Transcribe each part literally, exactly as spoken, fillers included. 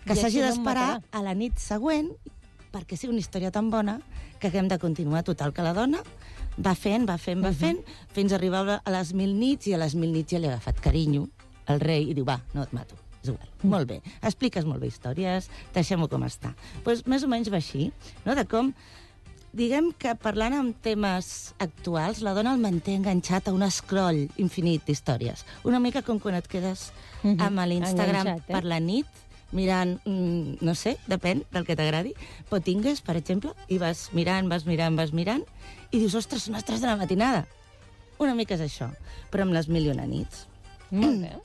que s'hagi d'esperar a la nit següent perquè sigui una història tan bona que haguem de continuar. Total, que la dona va fent, va fent, va fent, uh-huh. fins a arribar a les mil nits, i a les mil nits ja li ha agafat carinyo al rei i diu, va, no et mato. És igual. Mm. Molt bé, expliques molt bé històries, deixem-ho com està. Pues, més o menys va així, no? De com, diguem que parlant amb temes actuals, la dona el manté enganxat a un scroll infinit d'històries. Una mica com quan et quedes mm-hmm. amb l'Instagram eh? per la nit, mirant, mm, no sé, depèn del que t'agradi, Potingues, per exemple, i vas mirant, vas mirant, vas mirant, i dius, ostres, són les tres de la matinada. Una mica és això, però amb les mil i una nits. Molt bé.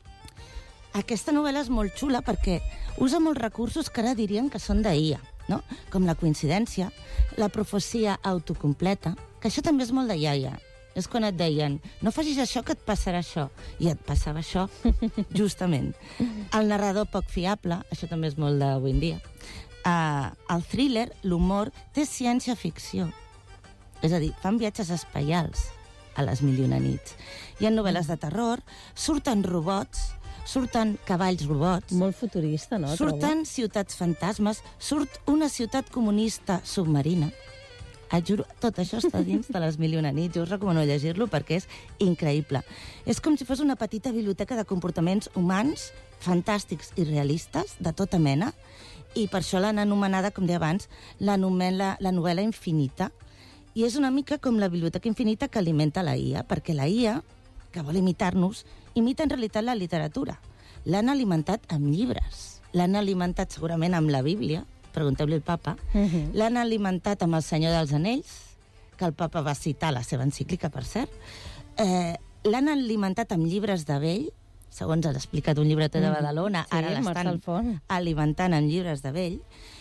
Aquesta novel·la és molt xula perquè usa molts recursos que ara dirien que són d'I A, no? Com la coincidència, la profecia autocompleta, que això també és molt de iaia. És quan et deien, no facis això que et passarà això, i et passava això, justament. El narrador poc fiable, això també és molt d'avui en dia. Uh, el thriller, l'humor, té ciència-ficció. És a dir, fan viatges espaials a les mil i una nits. Hi ha novel·les de terror, surten robots, surten cavalls robots. Molt futurista, no? Surten ciutats fantasmes, surt una ciutat comunista submarina. Et juro, tot això està dins de les mil i una nits. Jo us recomano llegir-lo perquè és increïble. És com si fos una petita biblioteca de comportaments humans fantàstics i realistes, de tota mena, i per això l'han anomenada, com deia abans, la novel·la, la novel·la infinita. I és una mica com la biblioteca infinita que alimenta la I A, perquè la I A, que vol imitar-nos, imita en realitat la literatura. L'han alimentat amb llibres, l'han alimentat segurament amb la Bíblia, pregunteu-li al papa, uh-huh. l'han alimentat amb el Senyor dels Anells, que el papa va citar la seva encíclica, per cert, eh, l'han alimentat amb llibres de vell, segons ha explicat un llibreter de Badalona, sí, ara l'estan alimentant amb llibres de vell,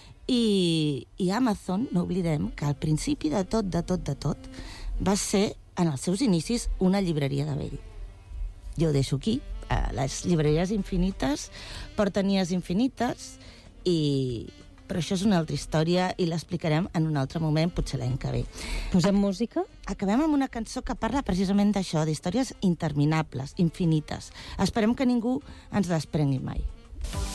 i, i Amazon, no oblidem, que al principi de tot, de tot, de tot, va ser, en els seus inicis, una llibreria de vell. Jo ho deixo aquí, les llibreries infinites porten I As infinites, i... però això és una altra història i l'explicarem en un altre moment, potser l'any que ve. Posem música? Acabem amb una cançó que parla precisament d'això, d'històries interminables, infinites. Esperem que ningú ens les prengui mai.